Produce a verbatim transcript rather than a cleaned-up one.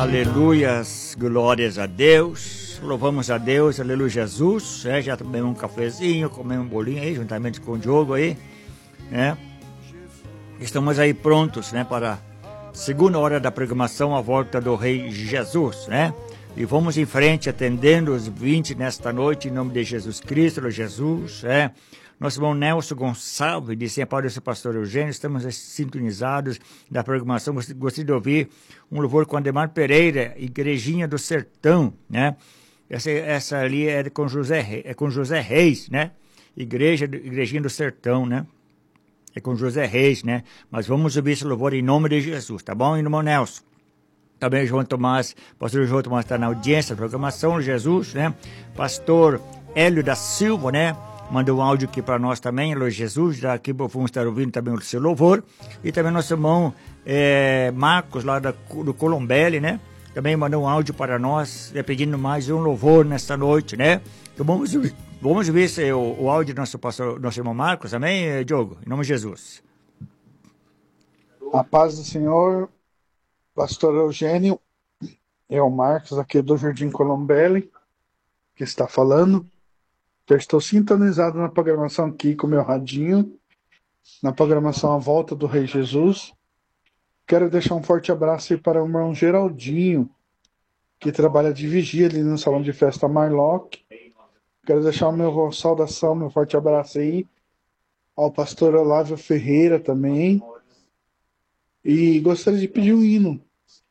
Aleluias, glórias a Deus, louvamos a Deus, aleluia Jesus, é, já tomamos um cafezinho, comemos um bolinho aí, juntamente com o Diogo aí, né? Estamos aí prontos, né, para a segunda hora da programação, a volta do Rei Jesus, né? E vamos em frente, atendendo os vinte nesta noite, em nome de Jesus Cristo, Jesus, é. Nosso irmão Nelson Gonçalves, de São Paulo, e seu pastor Eugênio, estamos sintonizados da programação. Gostaria de ouvir um louvor com Ademar Pereira, Igrejinha do Sertão, né? Essa, essa ali é com José, é com José Reis, né? Igreja, Igrejinha do Sertão, né? É com José Reis, né? Mas vamos ouvir esse louvor em nome de Jesus, tá bom, irmão Nelson? Também João Tomás, pastor João Tomás está na audiência da programação, Jesus, né? Pastor Hélio da Silva, né? Mandou um áudio aqui para nós também, Alô Jesus, daqui vamos estar ouvindo também o seu louvor. E também nosso irmão é, Marcos, lá da, do Colombelli, né? Também mandou um áudio para nós, é, pedindo mais um louvor nesta noite, né? Então vamos, vamos ver se o, o áudio do nosso, pastor, nosso irmão Marcos, amém, Diogo? Em nome de Jesus. A paz do Senhor, pastor Eugênio, é o Marcos aqui do Jardim Colombelli, que está falando. Já estou sintonizado na programação aqui com o meu radinho, na programação A Volta do Rei Jesus. Quero deixar um forte abraço aí para o irmão Geraldinho, que trabalha de vigia ali no salão de festa Marlock. Quero deixar o meu saudação, meu forte abraço aí ao pastor Olávio Ferreira também. E gostaria de pedir um hino